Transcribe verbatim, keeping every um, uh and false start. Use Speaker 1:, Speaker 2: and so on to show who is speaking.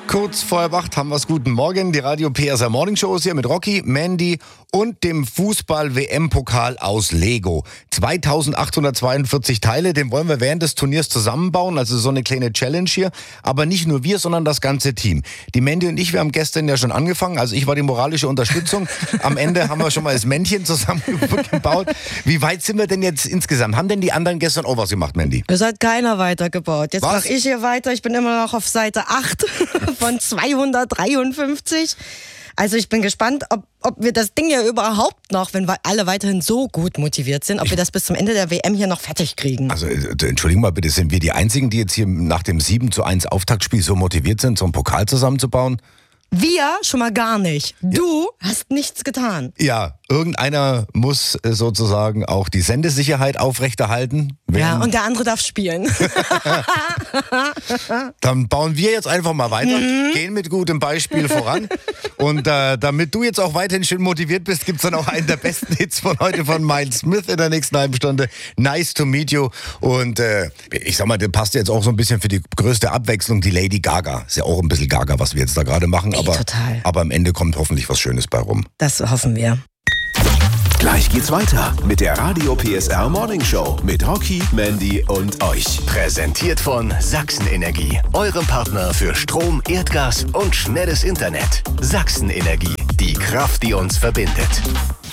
Speaker 1: Kurz vor halb acht haben wir es. Guten Morgen. Die Radio P S R Morning Show ist hier mit Rocky, Mandy und dem Fußball-W M-Pokal aus Lego. zweitausendachthundertzweiundvierzig Teile, den wollen wir während des Turniers zusammenbauen. Also so eine kleine Challenge hier. Aber nicht nur wir, sondern das ganze Team. Die Mandy und ich, wir haben gestern ja schon angefangen. Also ich war die moralische Unterstützung. Am Ende haben wir schon mal das Männchen zusammengebaut. Wie weit sind wir denn jetzt insgesamt? Haben denn die anderen gestern auch was gemacht, Mandy?
Speaker 2: Es hat keiner weitergebaut. Jetzt
Speaker 1: Was?
Speaker 2: mache ich hier weiter. Ich bin immer noch auf Seite acht von zweihundertdreiundfünfzig. Also ich bin gespannt, ob, ob wir das Ding ja überhaupt noch, wenn wir alle weiterhin so gut motiviert sind, ob wir das bis zum Ende der W M hier noch fertig kriegen.
Speaker 1: Also äh, entschuldigen mal bitte, sind wir die Einzigen, die jetzt hier nach dem sieben zu eins Auftaktspiel so motiviert sind, so einen Pokal zusammenzubauen?
Speaker 2: Wir schon mal gar nicht. Du hast nichts getan.
Speaker 1: Ja, irgendeiner muss äh, sozusagen auch die Sendesicherheit aufrechterhalten.
Speaker 2: Ja,
Speaker 1: Wenn-
Speaker 2: und der andere darf spielen.
Speaker 1: Dann bauen wir jetzt einfach mal weiter,
Speaker 2: Mhm.
Speaker 1: gehen mit gutem Beispiel voran. Und äh, damit du jetzt auch weiterhin schön motiviert bist, gibt's dann auch einen der besten Hits von heute von Miles Smith in der nächsten halben Stunde. Nice to meet you. Und äh, ich sag mal, der passt jetzt auch so ein bisschen für die größte Abwechslung, die Lady Gaga. Ist ja auch ein bisschen Gaga, was wir jetzt da gerade machen.
Speaker 2: Ey,
Speaker 1: aber,
Speaker 2: total.
Speaker 1: aber am Ende kommt hoffentlich was Schönes bei rum.
Speaker 2: Das hoffen wir.
Speaker 3: Gleich geht's weiter mit der Radio P S R Morning Show mit Rocky, Mandy und euch.
Speaker 4: Präsentiert von Sachsen-Energie, eurem Partner für Strom, Erdgas und schnelles Internet. Sachsen-Energie, die Kraft, die uns verbindet.